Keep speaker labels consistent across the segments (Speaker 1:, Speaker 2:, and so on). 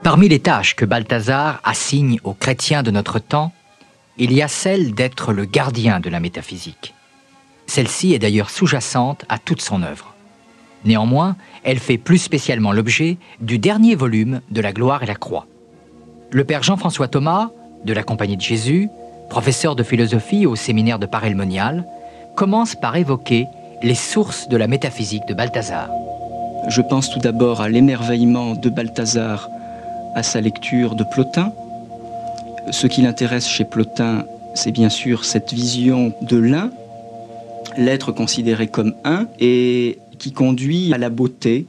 Speaker 1: Parmi les tâches que Balthazar assigne aux chrétiens de notre temps, il y a celle d'être le gardien de la métaphysique. Celle-ci est d'ailleurs sous-jacente à toute son œuvre. Néanmoins, elle fait plus spécialement l'objet du dernier volume de La Gloire et la Croix. Le père Jean-François Thomas, de la Compagnie de Jésus, professeur de philosophie au séminaire de Paray-le-Monial, commence par évoquer les sources de la métaphysique de Balthazar.
Speaker 2: Je pense tout d'abord à l'émerveillement de Balthazar à sa lecture de Plotin. Ce qui l'intéresse chez Plotin, c'est bien sûr cette vision de l'un, l'être considéré comme un, et qui conduit à la beauté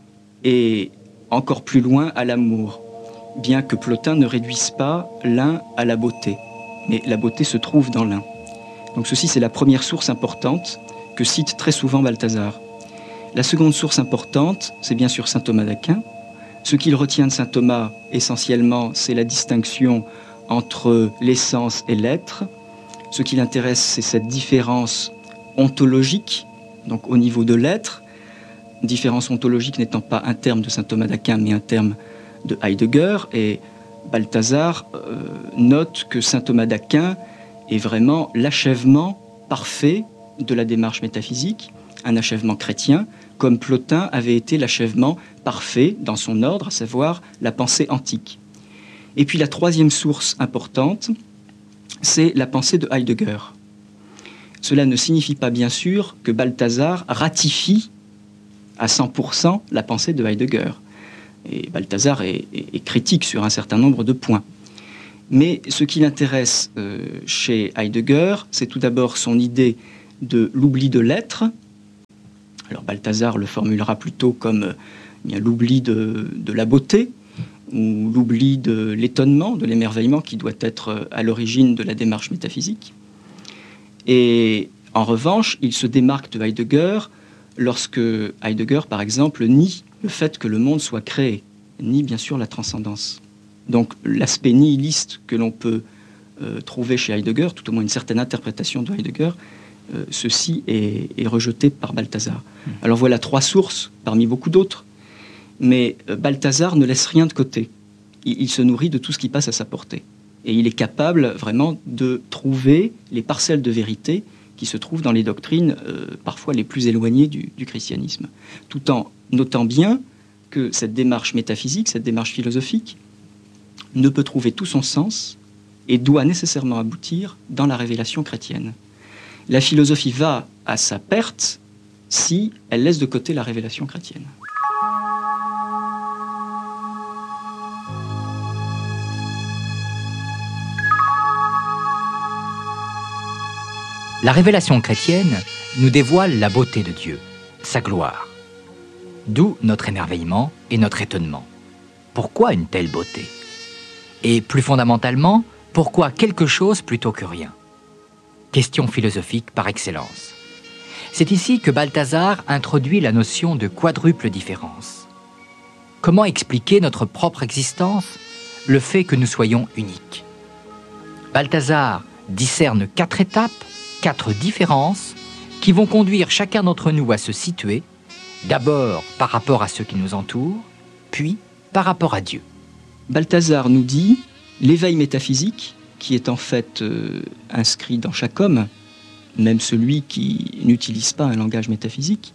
Speaker 2: et encore plus loin à l'amour, bien que Plotin ne réduise pas l'un à la beauté, mais la beauté se trouve dans l'un. Donc ceci, c'est la première source importante que cite très souvent Balthazar. La seconde source importante, c'est bien sûr saint Thomas d'Aquin. Ce qu'il retient de saint Thomas, essentiellement, c'est la distinction entre l'essence et l'être. Ce qui l'intéresse, c'est cette différence ontologique, donc au niveau de l'être. Différence ontologique n'étant pas un terme de saint Thomas d'Aquin, mais un terme de Heidegger. Et Balthazar note que saint Thomas d'Aquin est vraiment l'achèvement parfait de la démarche métaphysique, un achèvement chrétien, comme Plotin avait été l'achèvement parfait dans son ordre, à savoir la pensée antique. Et puis la troisième source importante, c'est la pensée de Heidegger. Cela ne signifie pas bien sûr que Balthazar ratifie à 100% la pensée de Heidegger. Et Balthazar est critique sur un certain nombre de points. Mais ce qui l'intéresse chez Heidegger, c'est tout d'abord son idée de l'oubli de l'être. Alors Balthazar le formulera plutôt comme l'oubli de la beauté, ou l'oubli de l'étonnement, de l'émerveillement qui doit être à l'origine de la démarche métaphysique. Et en revanche, il se démarque de Heidegger lorsque Heidegger, par exemple, nie le fait que le monde soit créé, nie bien sûr la transcendance. Donc l'aspect nihiliste que l'on peut trouver chez Heidegger, tout au moins une certaine interprétation de Heidegger, ceci est rejeté par Balthazar. Alors voilà trois sources parmi beaucoup d'autres, mais Balthazar ne laisse rien de côté. Il se nourrit de tout ce qui passe à sa portée. Et il est capable vraiment de trouver les parcelles de vérité qui se trouvent dans les doctrines parfois les plus éloignées du christianisme, tout en notant bien que cette démarche métaphysique, cette démarche philosophique, ne peut trouver tout son sens et doit nécessairement aboutir dans la révélation chrétienne. La philosophie va à sa perte si elle laisse de côté la révélation chrétienne.
Speaker 1: La révélation chrétienne nous dévoile la beauté de Dieu, sa gloire. D'où notre émerveillement et notre étonnement. Pourquoi une telle beauté ? Et plus fondamentalement, pourquoi quelque chose plutôt que rien ? Question philosophique par excellence. C'est ici que Balthazar introduit la notion de quadruple différence. Comment expliquer notre propre existence, le fait que nous soyons uniques ? Balthazar discerne 4 étapes, 4 différences, qui vont conduire chacun d'entre nous à se situer, d'abord par rapport à ceux qui nous entourent, puis par rapport à Dieu.
Speaker 2: Balthazar nous dit l'éveil métaphysique, qui est en fait inscrit dans chaque homme, même celui qui n'utilise pas un langage métaphysique,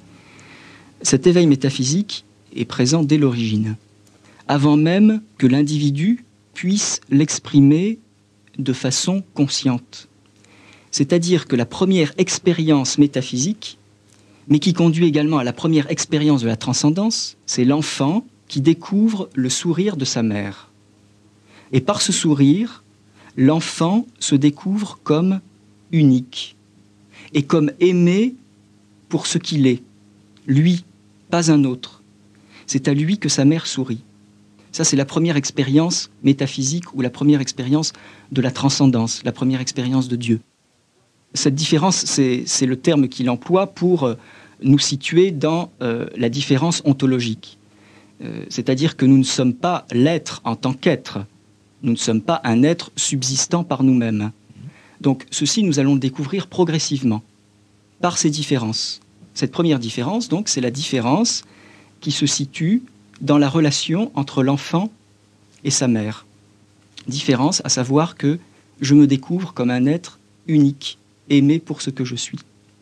Speaker 2: cet éveil métaphysique est présent dès l'origine, avant même que l'individu puisse l'exprimer de façon consciente. C'est-à-dire que la première expérience métaphysique, mais qui conduit également à la première expérience de la transcendance, c'est l'enfant qui découvre le sourire de sa mère. Et par ce sourire, l'enfant se découvre comme unique et comme aimé pour ce qu'il est, lui, pas un autre. C'est à lui que sa mère sourit. Ça, c'est la première expérience métaphysique ou la première expérience de la transcendance, la première expérience de Dieu. Cette différence, c'est le terme qu'il emploie pour nous situer dans la différence ontologique. C'est-à-dire que nous ne sommes pas l'être en tant qu'être. Nous ne sommes pas un être subsistant par nous-mêmes. Donc ceci, nous allons le découvrir progressivement, par ces différences. Cette première différence, donc, c'est la différence qui se situe dans la relation entre l'enfant et sa mère. Différence, à savoir que je me découvre comme un être unique, aimé pour ce que je suis.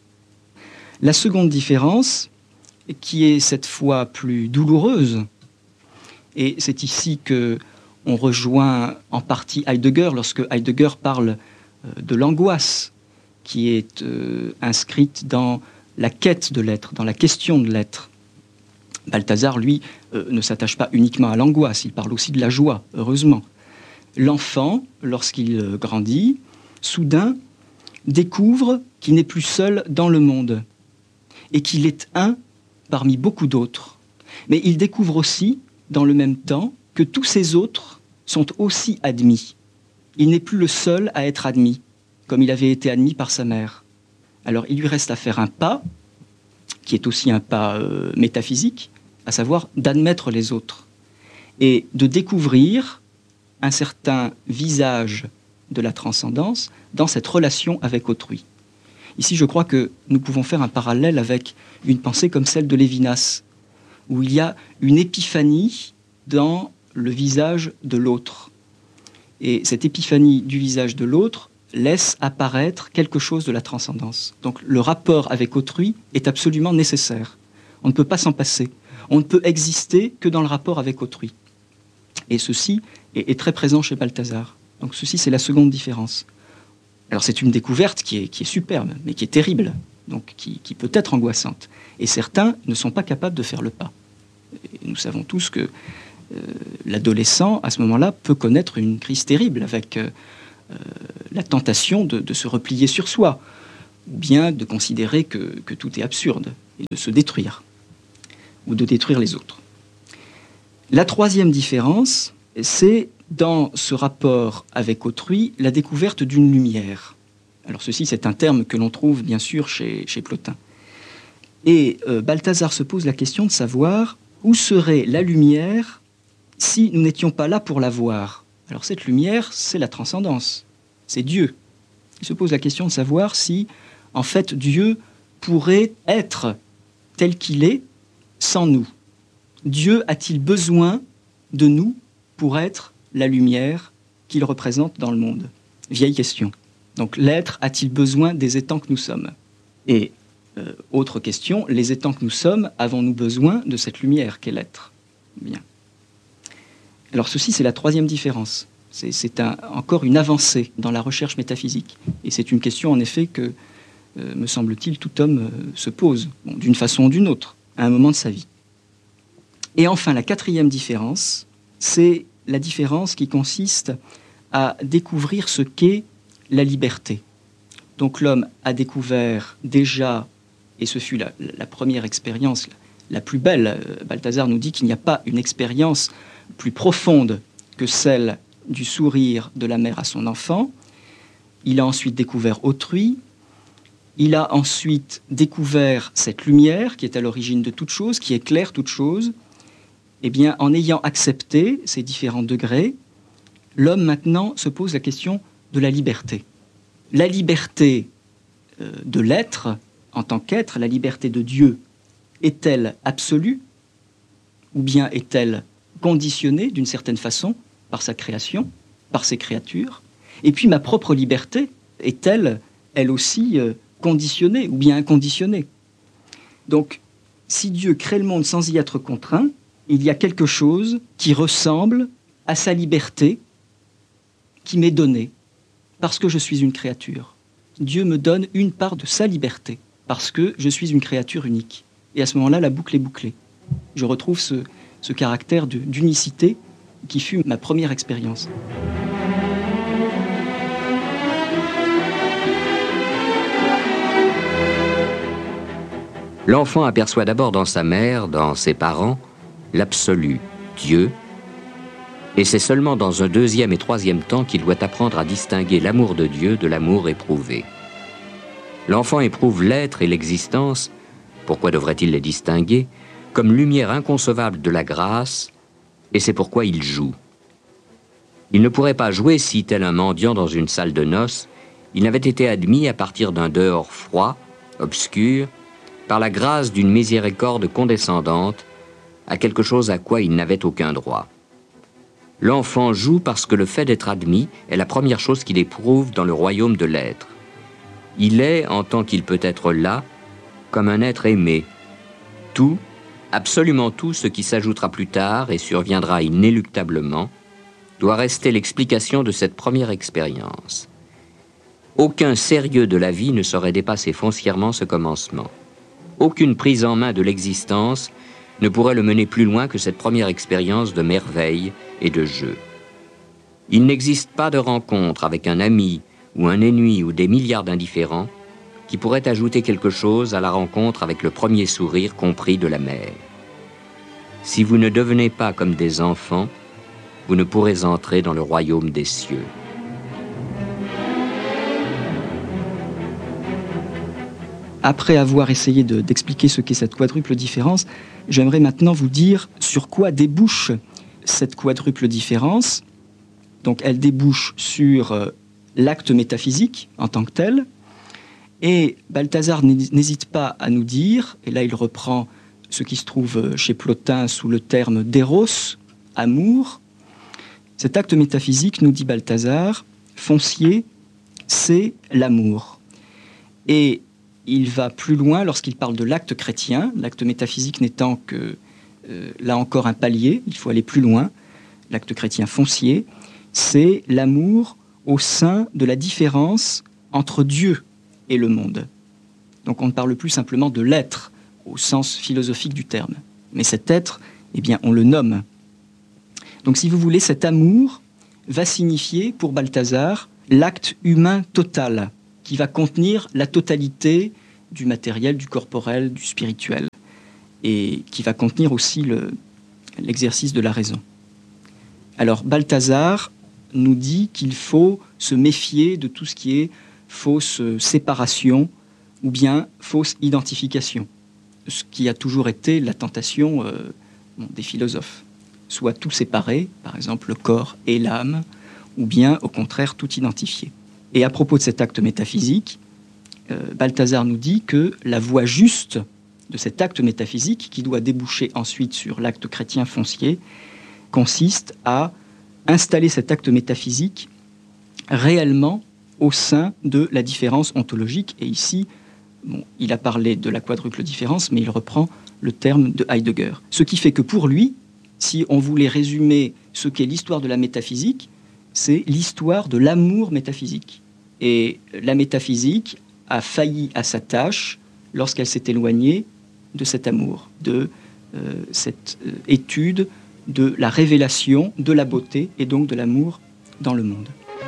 Speaker 2: La seconde différence, qui est cette fois plus douloureuse, et c'est ici que on rejoint en partie Heidegger lorsque Heidegger parle de l'angoisse qui est inscrite dans la quête de l'être, dans la question de l'être. Balthazar, lui, ne s'attache pas uniquement à l'angoisse, il parle aussi de la joie, heureusement. L'enfant, lorsqu'il grandit, soudain découvre qu'il n'est plus seul dans le monde et qu'il est un parmi beaucoup d'autres. Mais il découvre aussi, dans le même temps, que tous ces autres sont aussi admis. Il n'est plus le seul à être admis, comme il avait été admis par sa mère. Alors il lui reste à faire un pas, qui est aussi un pas métaphysique, à savoir d'admettre les autres et de découvrir un certain visage de la transcendance dans cette relation avec autrui. Ici, je crois que nous pouvons faire un parallèle avec une pensée comme celle de Lévinas, où il y a une épiphanie dans le visage de l'autre. Et cette épiphanie du visage de l'autre laisse apparaître quelque chose de la transcendance. Donc le rapport avec autrui est absolument nécessaire. On ne peut pas s'en passer. On ne peut exister que dans le rapport avec autrui. Et ceci est très présent chez Balthazar. Donc ceci, c'est la seconde différence. Alors c'est une découverte qui est superbe, mais qui est terrible, donc qui peut être angoissante. Et certains ne sont pas capables de faire le pas. Et nous savons tous que l'adolescent, à ce moment-là, peut connaître une crise terrible avec la tentation de se replier sur soi, ou bien de considérer que tout est absurde, et de se détruire, ou de détruire les autres. La troisième différence, c'est dans ce rapport avec autrui, la découverte d'une lumière. Alors ceci, c'est un terme que l'on trouve bien sûr chez Plotin. Et Balthazar se pose la question de savoir où serait la lumière si nous n'étions pas là pour la voir. Alors cette lumière, c'est la transcendance, c'est Dieu. Il se pose la question de savoir si, en fait, Dieu pourrait être tel qu'il est sans nous. Dieu a-t-il besoin de nous pour être la lumière qu'il représente dans le monde? Vieille question. Donc l'être a-t-il besoin des étangs que nous sommes? Et autre question, les étangs que nous sommes, avons-nous besoin de cette lumière qu'est l'être? Bien. Alors ceci, c'est la troisième différence. C'est encore une avancée dans la recherche métaphysique. Et c'est une question, en effet, que, me semble-t-il, tout homme se pose, bon, d'une façon ou d'une autre, à un moment de sa vie. Et enfin, la quatrième différence, c'est la différence qui consiste à découvrir ce qu'est la liberté. Donc l'homme a découvert déjà, et ce fut la première expérience, la plus belle, Balthazar nous dit qu'il n'y a pas une expérience plus profonde que celle du sourire de la mère à son enfant. Il a ensuite découvert autrui. Il a ensuite découvert cette lumière qui est à l'origine de toute chose, qui éclaire toute chose. Eh bien, en ayant accepté ces différents degrés, l'homme maintenant se pose la question de la liberté. La liberté de l'être en tant qu'être, la liberté de Dieu, est-elle absolue ou bien est-elle conditionnée d'une certaine façon par sa création, par ses créatures? Et puis ma propre liberté est-elle, elle aussi, conditionnée ou bien inconditionnée? Donc, si Dieu crée le monde sans y être contraint, il y a quelque chose qui ressemble à sa liberté qui m'est donnée parce que je suis une créature. Dieu me donne une part de sa liberté parce que je suis une créature unique. Et à ce moment-là, la boucle est bouclée. Je retrouve ce caractère d'unicité qui fut ma première expérience.
Speaker 3: L'enfant aperçoit d'abord dans sa mère, dans ses parents, l'absolu, Dieu, et c'est seulement dans un deuxième et troisième temps qu'il doit apprendre à distinguer l'amour de Dieu de l'amour éprouvé. L'enfant éprouve l'être et l'existence, pourquoi devrait-il les distinguer, comme lumière inconcevable de la grâce, et c'est pourquoi il joue. Il ne pourrait pas jouer si, tel un mendiant dans une salle de noces, il n'avait été admis à partir d'un dehors froid, obscur, par la grâce d'une miséricorde condescendante, à quelque chose à quoi il n'avait aucun droit. L'enfant joue parce que le fait d'être admis est la première chose qu'il éprouve dans le royaume de l'être. Il est, en tant qu'il peut être là, comme un être aimé. Tout, absolument tout ce qui s'ajoutera plus tard et surviendra inéluctablement, doit rester l'explication de cette première expérience. Aucun sérieux de la vie ne saurait dépasser foncièrement ce commencement. Aucune prise en main de l'existence ne pourrait le mener plus loin que cette première expérience de merveille et de jeu. Il n'existe pas de rencontre avec un ami ou un ennemi ou des milliards d'indifférents qui pourrait ajouter quelque chose à la rencontre avec le premier sourire compris de la mère. Si vous ne devenez pas comme des enfants, vous ne pourrez entrer dans le royaume des cieux.
Speaker 2: Après avoir essayé d'expliquer ce qu'est cette quadruple différence, j'aimerais maintenant vous dire sur quoi débouche cette quadruple différence. Donc elle débouche sur l'acte métaphysique en tant que tel. Et Balthazar n'hésite pas à nous dire, et là il reprend ce qui se trouve chez Plotin sous le terme d'éros, amour. Cet acte métaphysique, nous dit Balthazar, foncier, c'est l'amour. Et il va plus loin lorsqu'il parle de l'acte chrétien, l'acte métaphysique n'étant que, là encore, un palier, il faut aller plus loin. L'acte chrétien foncier, c'est l'amour au sein de la différence entre Dieu et le monde. Donc on ne parle plus simplement de l'être au sens philosophique du terme. Mais cet être, eh bien, on le nomme. Donc si vous voulez, cet amour va signifier pour Balthazar l'acte humain total, qui va contenir la totalité du matériel, du corporel, du spirituel, et qui va contenir aussi l'exercice de la raison. Alors Balthazar nous dit qu'il faut se méfier de tout ce qui est fausse séparation ou bien fausse identification, ce qui a toujours été la tentation des philosophes. Soit tout séparé, par exemple le corps et l'âme, ou bien au contraire tout identifié. Et à propos de cet acte métaphysique, Balthazar nous dit que la voie juste de cet acte métaphysique, qui doit déboucher ensuite sur l'acte chrétien foncier, consiste à installer cet acte métaphysique réellement au sein de la différence ontologique. Et ici, il a parlé de la quadruple différence, mais il reprend le terme de Heidegger. Ce qui fait que pour lui, si on voulait résumer ce qu'est l'histoire de la métaphysique, c'est l'histoire de l'amour métaphysique. Et la métaphysique a failli à sa tâche lorsqu'elle s'est éloignée de cet amour, de cette étude de la révélation de la beauté et donc de l'amour dans le monde.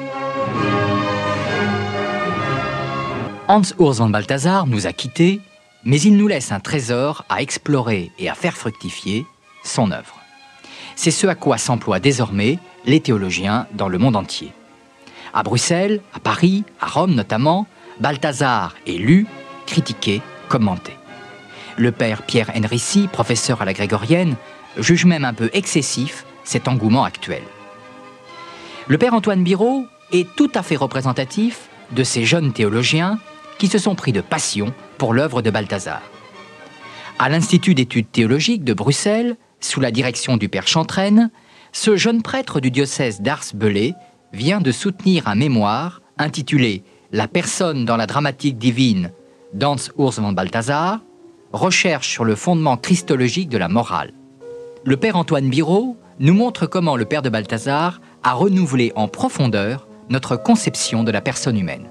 Speaker 1: Hans Urs von Balthasar nous a quittés, mais il nous laisse un trésor à explorer et à faire fructifier, son œuvre. C'est ce à quoi s'emploient désormais les théologiens dans le monde entier. À Bruxelles, à Paris, à Rome notamment, Balthasar est lu, critiqué, commenté. Le père Pierre Henrici, professeur à la Grégorienne, juge même un peu excessif cet engouement actuel. Le père Antoine Birot est tout à fait représentatif de ces jeunes théologiens qui se sont pris de passion pour l'œuvre de Balthasar. À l'Institut d'études théologiques de Bruxelles, sous la direction du père Chantraine, ce jeune prêtre du diocèse d'Ars-Belay vient de soutenir un mémoire intitulé « La personne dans la dramatique divine d'Hans Urs von Balthasar, recherche sur le fondement christologique de la morale ». Le père Antoine Birot nous montre comment le père de Balthasar a renouvelé en profondeur notre conception de la personne humaine.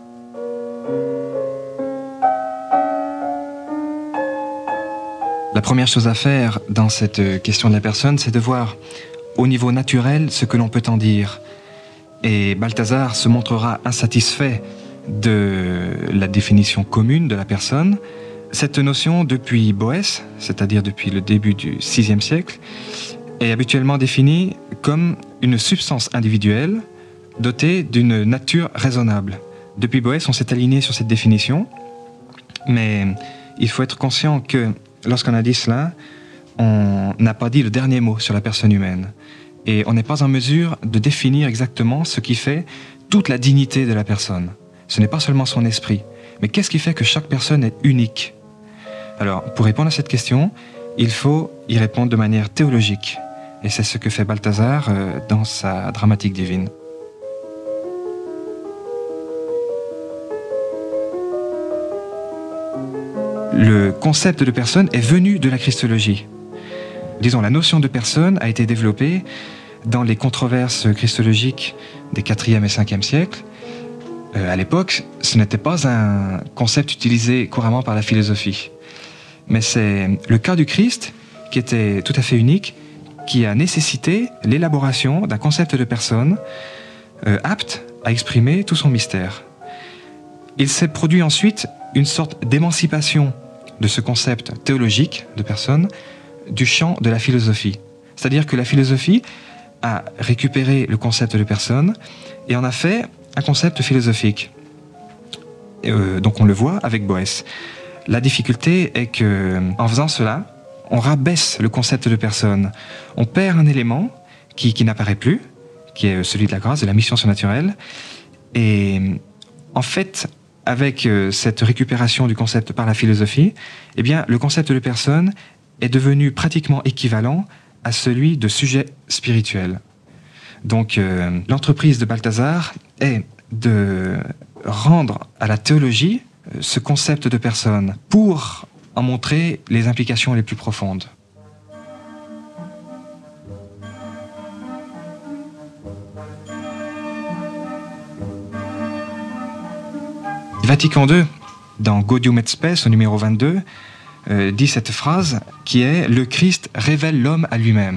Speaker 4: La première chose à faire dans cette question de la personne, c'est de voir au niveau naturel ce que l'on peut en dire. Et Balthasar se montrera insatisfait de la définition commune de la personne. Cette notion, depuis Boès, c'est-à-dire depuis le début du VIe siècle, est habituellement définie comme une substance individuelle dotée d'une nature raisonnable. Depuis Boès, on s'est aligné sur cette définition, mais il faut être conscient que lorsqu'on a dit cela, on n'a pas dit le dernier mot sur la personne humaine. Et on n'est pas en mesure de définir exactement ce qui fait toute la dignité de la personne. Ce n'est pas seulement son esprit, mais qu'est-ce qui fait que chaque personne est unique ? Alors, pour répondre à cette question, il faut y répondre de manière théologique. Et c'est ce que fait Balthazar dans sa dramatique divine. Le concept de personne est venu de la Christologie. Disons, la notion de personne a été développée dans les controverses christologiques des 4e et 5e siècles. À l'époque, ce n'était pas un concept utilisé couramment par la philosophie. Mais c'est le cas du Christ, qui était tout à fait unique, qui a nécessité l'élaboration d'un concept de personne apte à exprimer tout son mystère. Il s'est produit ensuite une sorte d'émancipation de ce concept théologique de personne du champ de la philosophie. C'est-à-dire que la philosophie a récupéré le concept de personne et en a fait un concept philosophique. Donc on le voit avec Boès. La difficulté est que, en faisant cela, on rabaisse le concept de personne. On perd un élément qui n'apparaît plus, qui est celui de la grâce, de la mission surnaturelle. Et en fait, avec cette récupération du concept par la philosophie, eh bien, le concept de personne est devenu pratiquement équivalent à celui de sujet spirituel. Donc, l'entreprise de Balthazar est de rendre à la théologie ce concept de personne pour en montrer les implications les plus profondes. Vatican II, dans Gaudium et Spes, au numéro 22, dit cette phrase qui est « Le Christ révèle l'homme à lui-même ».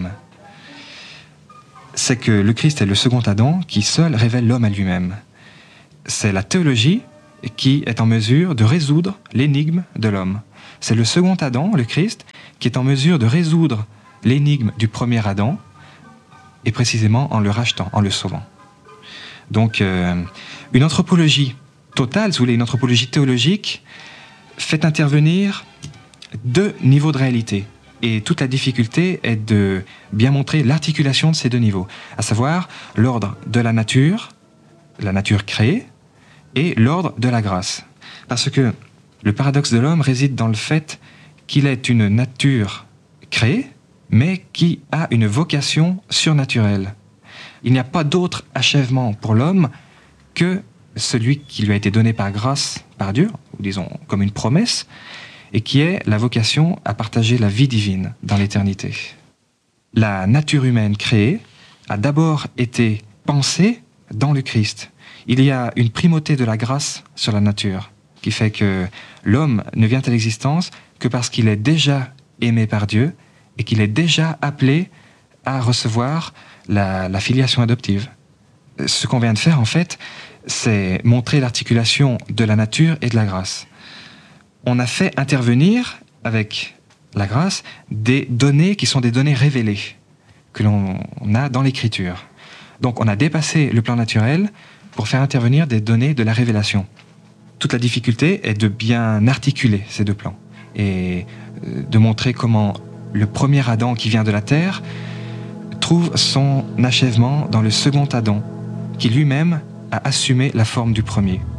Speaker 4: C'est que le Christ est le second Adam qui seul révèle l'homme à lui-même. C'est la théologie qui est en mesure de résoudre l'énigme de l'homme. C'est le second Adam, le Christ, qui est en mesure de résoudre l'énigme du premier Adam, et précisément en le rachetant, en le sauvant. Donc, une anthropologie totale, si vous voulez, une anthropologie théologique, fait intervenir deux niveaux de réalité. Et toute la difficulté est de bien montrer l'articulation de ces deux niveaux, à savoir l'ordre de la nature créée, et l'ordre de la grâce. Parce que le paradoxe de l'homme réside dans le fait qu'il est une nature créée, mais qui a une vocation surnaturelle. Il n'y a pas d'autre achèvement pour l'homme que celui qui lui a été donné par grâce, par Dieu, ou disons comme une promesse, et qui est la vocation à partager la vie divine dans l'éternité. La nature humaine créée a d'abord été pensée dans le Christ. Il y a une primauté de la grâce sur la nature, qui fait que l'homme ne vient à l'existence que parce qu'il est déjà aimé par Dieu et qu'il est déjà appelé à recevoir la filiation adoptive. Ce qu'on vient de faire, en fait, c'est montrer l'articulation de la nature et de la grâce. On a fait intervenir, avec la grâce, des données qui sont des données révélées, que l'on a dans l'Écriture. Donc on a dépassé le plan naturel pour faire intervenir des données de la révélation. Toute la difficulté est de bien articuler ces deux plans et de montrer comment le premier Adam qui vient de la terre trouve son achèvement dans le second Adam, qui lui-même a assumé la forme du premier.